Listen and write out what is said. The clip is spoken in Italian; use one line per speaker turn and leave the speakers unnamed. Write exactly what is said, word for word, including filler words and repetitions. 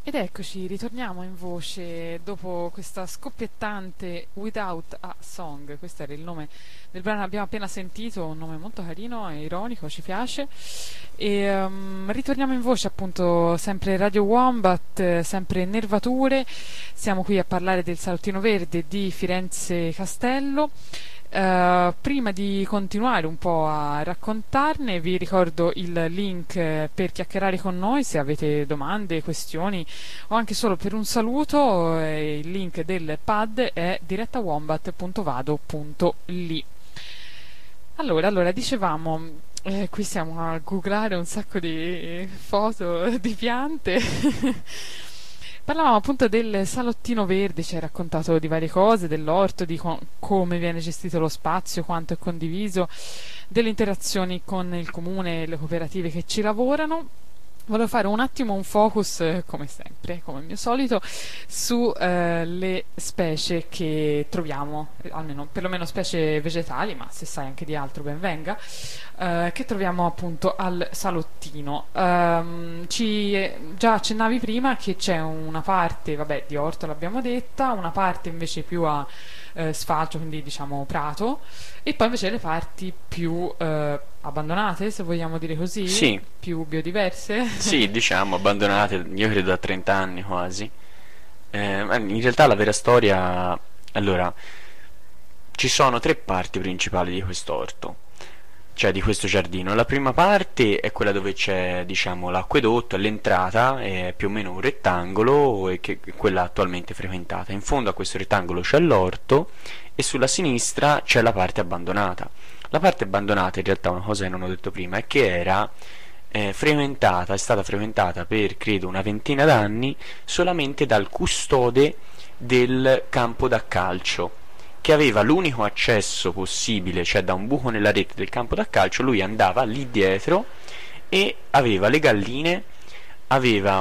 Ed eccoci, ritorniamo in voce dopo questa scoppiettante Without a Song. Questo era il nome del brano che abbiamo appena sentito, un nome molto carino e ironico, ci piace. E um, ritorniamo in voce, appunto, sempre Radio Wombat, eh, sempre Nervature. Siamo qui a parlare del Salottino Verde di Firenze Castello. Uh, prima di continuare un po' a raccontarne, vi ricordo il link eh, per chiacchierare con noi se avete domande, questioni o anche solo per un saluto. Eh, il link del pad è direttawombat punto vado punto li. Allora, allora dicevamo, eh, qui siamo a googlare un sacco di foto di piante. Parlavamo appunto del salottino verde, ci hai raccontato di varie cose, dell'orto, di co- come viene gestito lo spazio, quanto è condiviso, delle interazioni con il comune e le cooperative che ci lavorano. Volevo fare un attimo un focus, eh, come sempre, come al mio solito, su eh, le specie che troviamo, eh, almeno perlomeno specie vegetali, ma se sai anche di altro ben venga, eh, che troviamo appunto al salottino. Ehm, ci eh, già accennavi prima che c'è una parte, vabbè, di orto l'abbiamo detta, una parte invece più a eh, sfalcio, quindi diciamo prato, e poi invece le parti più eh, abbandonate, se vogliamo dire così,
Sì,
più biodiverse.
sì, diciamo, abbandonate, io credo da trenta anni quasi. Eh, ma in realtà la vera storia... Allora, ci sono tre parti principali di quest'orto, cioè di questo giardino. La prima parte è quella dove c'è, diciamo, l'acquedotto, l'entrata è più o meno un rettangolo, e che è quella attualmente frequentata. In fondo a questo rettangolo c'è l'orto e sulla sinistra c'è la parte abbandonata. La parte abbandonata, in realtà, una cosa che non ho detto prima, è che era eh, frequentata, è stata frequentata per credo una ventina d'anni solamente dal custode del campo da calcio, che aveva l'unico accesso possibile, cioè da un buco nella rete del campo da calcio. Lui andava lì dietro e aveva le galline, aveva